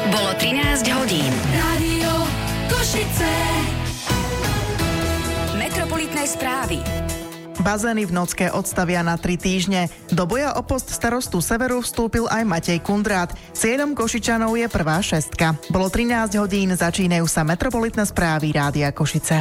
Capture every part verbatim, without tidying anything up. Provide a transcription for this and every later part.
Bolo trinásť hodín. Rádio Košice. Metropolitné správy. Bazény v Nocke odstavia na tri týždne. Do boja o post starostu Severu vstúpil aj Matej Kundrát. Cieľom Košičanov je prvá šestka. Bolo trinásť hodín, začínajú sa metropolitné správy Rádia Košice.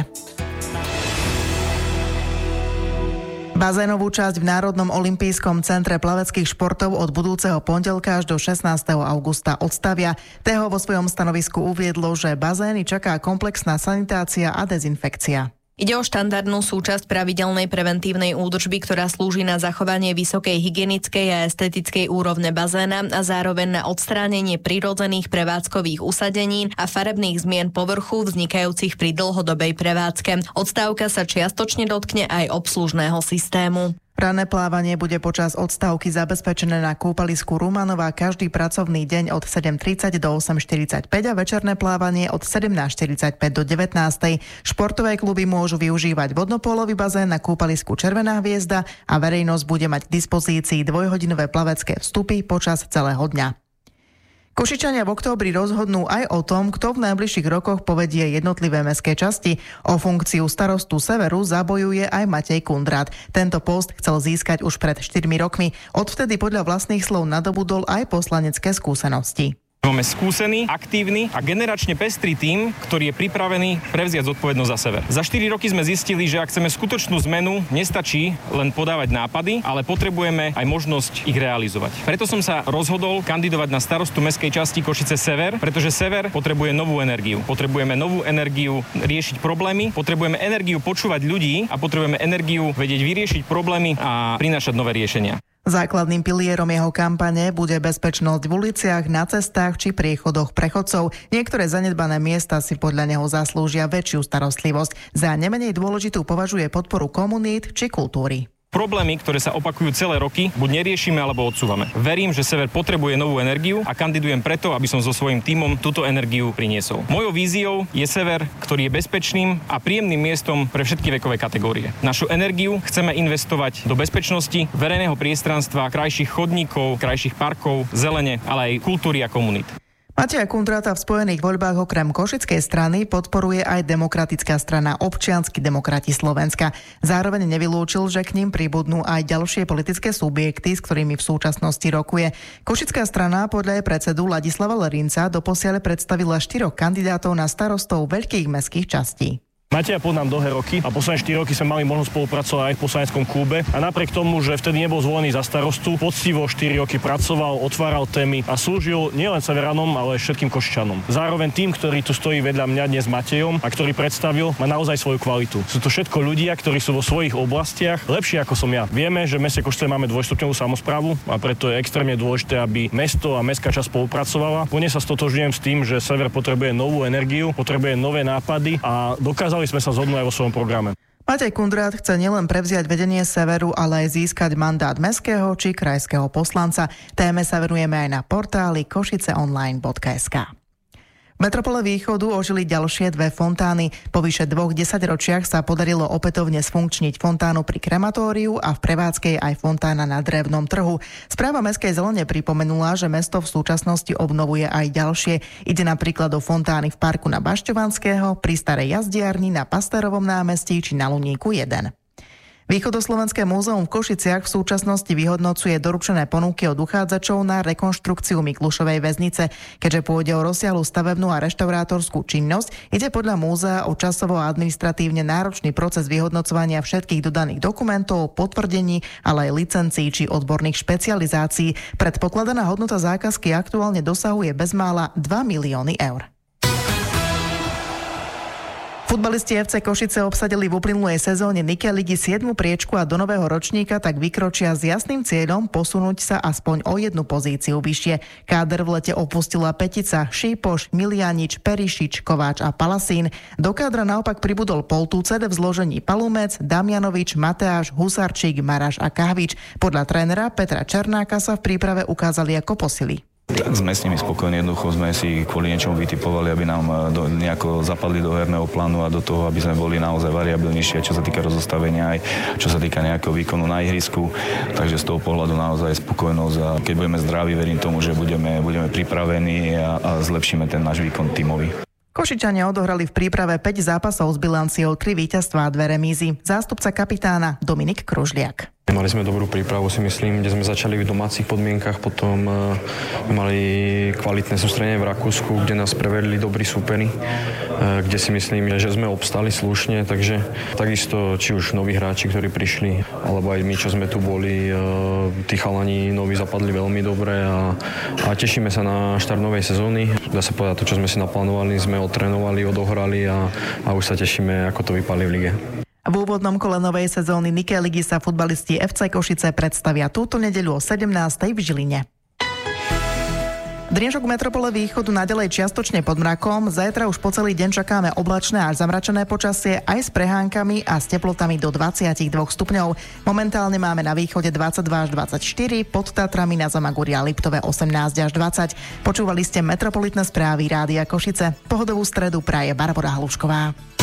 Bazénovú časť v Národnom olympijskom centre plaveckých športov od budúceho pondelka až do šestnásteho augusta odstavia. Tého vo svojom stanovisku uviedlo, že bazény čaká komplexná sanitácia a dezinfekcia. Ide o štandardnú súčasť pravidelnej preventívnej údržby, ktorá slúži na zachovanie vysokej hygienickej a estetickej úrovne bazéna a zároveň na odstránenie prirodzených prevádzkových usadenín a farebných zmien povrchu vznikajúcich pri dlhodobej prevádzke. Odstávka sa čiastočne dotkne aj obslužného systému. Ranné plávanie bude počas odstávky zabezpečené na kúpalisku Rumanova každý pracovný deň od sedem tridsať do osem štyridsaťpäť a večerné plávanie od sedemnásť štyridsaťpäť do devätnásť. Športové kluby môžu využívať vodnopólový bazén na kúpalisku Červená hviezda a verejnosť bude mať k dispozícii dvojhodinové plavecké vstupy počas celého dňa. Košičania v októbri rozhodnú aj o tom, kto v najbližších rokoch povedie jednotlivé mestské časti. O funkciu starostu Severu zabojuje aj Matej Kundrát. Tento post chcel získať už pred štyrmi rokmi. Odvtedy podľa vlastných slov nadobudol aj poslanecké skúsenosti. Máme skúsený, aktívny a generačne pestrý tím, ktorý je pripravený prevziať zodpovednosť za Sever. Za štyri roky sme zistili, že ak chceme skutočnú zmenu, nestačí len podávať nápady, ale potrebujeme aj možnosť ich realizovať. Preto som sa rozhodol kandidovať na starostu mestskej časti Košice Sever, pretože Sever potrebuje novú energiu. Potrebujeme novú energiu riešiť problémy, potrebujeme energiu počúvať ľudí a potrebujeme energiu vedieť vyriešiť problémy a prinášať nové riešenia. Základným pilierom jeho kampane bude bezpečnosť v uliciach, na cestách či priechodoch prechodcov. Niektoré zanedbané miesta si podľa neho zaslúžia väčšiu starostlivosť. Za nemenej dôležitú považuje podporu komunít či kultúry. Problémy, ktoré sa opakujú celé roky, buď neriešime, alebo odsúvame. Verím, že Sever potrebuje novú energiu a kandidujem preto, aby som so svojím tímom túto energiu priniesol. Mojou víziou je Sever, ktorý je bezpečným a príjemným miestom pre všetky vekové kategórie. Našu energiu chceme investovať do bezpečnosti, verejného priestranstva, krajších chodníkov, krajších parkov, zelene, ale aj kultúry a komunít. Mateja Kundráta v spojených voľbách okrem Košickej strany podporuje aj Demokratická strana Občianski demokrati Slovenska. Zároveň nevylúčil, že k ním pribudnú aj ďalšie politické subjekty, s ktorými v súčasnosti rokuje. Košická strana podľa jej predsedu Ladislava Lerinca doposiaľ predstavila štyroch kandidátov na starostov veľkých mestských častí. Mateja poznám dlhé roky a posledné štyri roky sme mali možnosť spolupracovať aj v poslaneckom klube a napriek tomu, že vtedy nebol zvolený za starostu, poctivo štyri roky pracoval, otváral témy a slúžil nielen Severanom, ale aj všetkým Košičanom. Zároveň tým, ktorý tu stojí vedľa mňa dnes Matejom a ktorý predstavil, má naozaj svoju kvalitu. Sú to všetko ľudia, ktorí sú vo svojich oblastiach lepšie ako som ja. Vieme, že v meste Košice máme dvojstupňovú samosprávu a preto je extrémne dôležité, aby mesto a mestská časť spolupracovala. Plne sa stotožňujem s tým, že Sever potrebuje novú energiu, potrebuje nové nápady a dokázal sme sa zhodnúť aj vo svojom programe. Matej Kundrát chce nielen prevziať vedenie Severu, ale aj získať mandát mestského či krajského poslanca. Téme sa venujeme aj na portáli košiceonline bodka es ká. V metropole Východu ožili ďalšie dve fontány. Po vyše dvoch desaťročiach sa podarilo opätovne sfunkčniť fontánu pri krematóriu a v prevádzke aj fontána na drevnom trhu. Správa Mestskej zelene pripomenula, že mesto v súčasnosti obnovuje aj ďalšie. Ide napríklad o fontány v parku na Bašťovanského, pri Starej jazdiarni, na Pasterovom námestí či na Luníku jeden. Východoslovenské múzeum v Košiciach v súčasnosti vyhodnocuje doručené ponuky od uchádzačov na rekonštrukciu Miklušovej väznice. Keďže pôjde o rozsiahlu stavebnú a reštaurátorskú činnosť, ide podľa múzea o časovo a administratívne náročný proces vyhodnocovania všetkých dodaných dokumentov, potvrdení, ale aj licencií či odborných špecializácií. Predpokladaná hodnota zákazky aktuálne dosahuje bezmála dva milióny eur. Futbalisti ef cé Košice obsadili v uplynulej sezóne Nike ligy siedmu priečku a do nového ročníka tak vykročia s jasným cieľom posunúť sa aspoň o jednu pozíciu vyššie. Káder v lete opustila Petica, Šípoš, Milianič, Perišič, Kováč a Palasín. Do kádra naopak pribudol Poltúced v zložení Palumec, Damianovič, Mateáš, Husarčík, Maraš a Kahvič. Podľa trénera Petra Černáka sa v príprave ukázali ako posily. Tak sme s nimi spokojní, jednoducho sme si kvôli niečomu vytipovali, aby nám do, nejako zapadli do herného plánu a do toho, aby sme boli naozaj variabilnejšie, čo sa týka rozostavenia, aj čo sa týka nejakého výkonu na ihrisku. Takže z toho pohľadu naozaj spokojnosť a keď budeme zdraví, verím tomu, že budeme, budeme pripravení a, a zlepšíme ten náš výkon tímový. Košičania odohrali v príprave päť zápasov s bilanciou tri víťazstvá a dve remízy. Zástupca kapitána Dominik Kružliak. Mali sme dobrú prípravu, si myslím, kde sme začali v domácich podmienkach, potom uh, mali kvalitné sústredenie v Rakúsku, kde nás prevedli dobrí súperi, uh, kde si myslím, že sme obstali slušne, takže takisto či už noví hráči, ktorí prišli, alebo aj my, čo sme tu boli, uh, tí chalani noví zapadli veľmi dobre a, a tešíme sa na štart novej sezóny. Dá sa povedať, to, čo sme si naplánovali, sme odtrénovali, odohrali a, a už sa tešíme, ako to vypálí v lige. V úvodnom kole novej sezóny Nike ligy sa futbalisti ef cé Košice predstavia túto nedeľu o sedemnástej v Žiline. Dnešok metropole východu naďalej čiastočne pod mrakom. Zajtra už po celý deň čakáme oblačné až zamračené počasie aj s prehánkami a s teplotami do dvadsaťdva stupňov. Momentálne máme na východe dvadsaťdva až dvadsaťštyri, pod Tatrami na Zamagúri a Liptove osemnásť až dvadsať. Počúvali ste metropolitné správy Rádia Košice. Pohodovú stredu praje Barbora Hlušková.